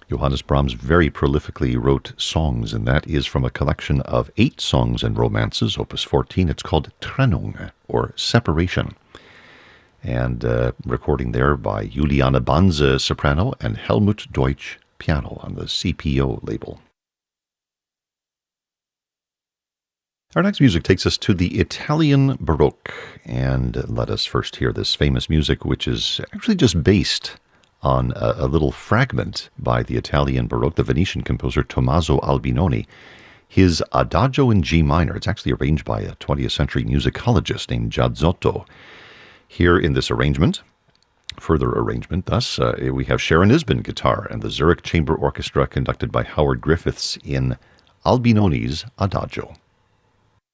Johannes Brahms very prolifically wrote songs, and that is from a collection of 8 songs and romances, opus 14. It's called Trennung, or Separation. And recording there by Juliane Banze, soprano, and Helmut Deutsch, piano, on the CPO label. Our next music takes us to the Italian Baroque, and let us first hear this famous music, which is actually just based on a little fragment by the Italian Baroque, the Venetian composer Tommaso Albinoni, his Adagio in G minor. It's actually arranged by a 20th century musicologist named Giazzotto. Here in this arrangement, further arrangement thus, we have Sharon Isbin guitar and the Zurich Chamber Orchestra conducted by Howard Griffiths in Albinoni's Adagio.